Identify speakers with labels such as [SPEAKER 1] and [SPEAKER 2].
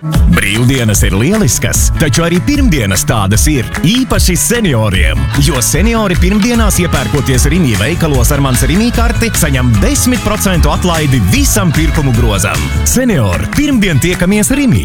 [SPEAKER 1] Brīvdienas ir lieliskas, taču arī pirmdienas tādas ir, īpaši senioriem. Jo seniori pirmdienās iepērkoties Rimi veikalos ar mans Rimi karti, saņem 10% atlaidi visam pirkumu grozam. Seniori, pirmdien tiekamies Rimi!